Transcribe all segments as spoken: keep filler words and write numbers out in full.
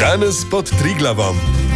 Danes pod Triglavom.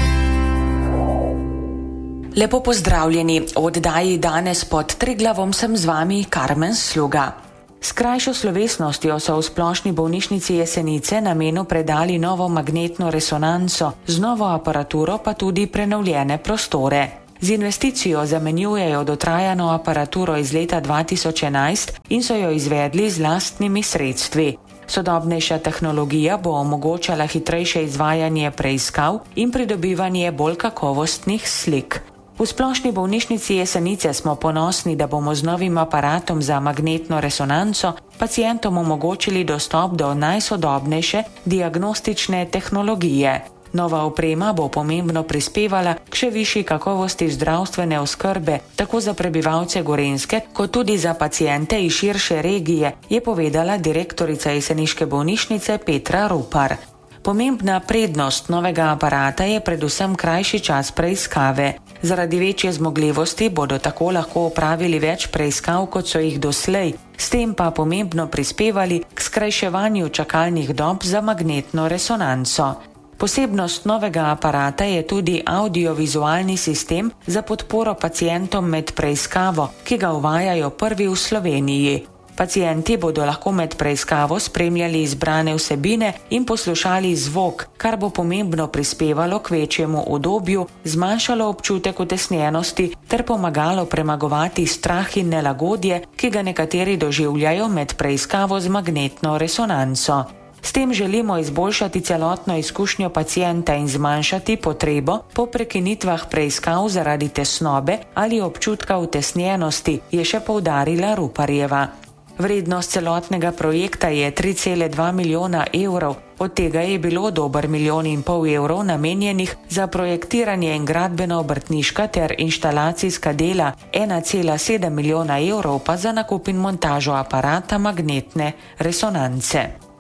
Lepo pozdravljeni. V oddaji Danes pod Triglavom sem z vami Karmen Sluga. S krajšo slovesnostjo so v Splošni bolnišnici Jesenice namenu predali novo magnetno resonanco, z novo aparaturo pa tudi prenovljene prostore. Z investicijo zamenjujejo dotrajano aparaturo iz leta dva tisoč enajst in so jo izvedli z lastnimi sredstvi. Sodobnejša tehnologija bo omogočala hitrejše izvajanje preiskav in pridobivanje bolj kakovostnih slik. V Splošni bolnišnici Jesenice smo ponosni, da bomo z novim aparatom za magnetno resonanco pacientom omogočili dostop do najsodobnejše diagnostične tehnologije. Nova oprema bo pomembno prispevala k še višji kakovosti zdravstvene oskrbe, tako za prebivalce Gorenjske, kot tudi za paciente iz širše regije, je povedala direktorica Jeseniške bolnišnice Petra Rupar. Pomembna prednost novega aparata je predvsem krajši čas preiskave. Zaradi večje zmogljivosti bodo tako lahko opravili več preiskav, kot so jih doslej, s tem pa pomembno prispevali k skrajševanju čakalnih dob za magnetno resonanco. Posebnost novega aparata je tudi audiovizualni sistem za podporo pacientom med preiskavo, ki ga uvajajo prvi v Sloveniji. Pacienti bodo lahko med preiskavo spremljali izbrane vsebine in poslušali zvok, kar bo pomembno prispevalo k večjemu udobju, zmanjšalo občutek utesnjenosti ter pomagalo premagovati strah in nelagodje, ki ga nekateri doživljajo med preiskavo z magnetno resonanco. S tem želimo izboljšati celotno izkušnjo pacienta in zmanjšati potrebo po prekinitvah preiskav zaradi tesnobe ali občutka utesnjenosti, je še poudarila Ruparjeva. Vrednost celotnega projekta je tri cele dva milijona evrov, od tega je bilo dober milijon in pol evrov namenjenih za projektiranje in gradbeno-obrtniška ter inštalacijska dela, ena cela sedem milijona evrov pa za nakup in montažo aparata magnetne resonance.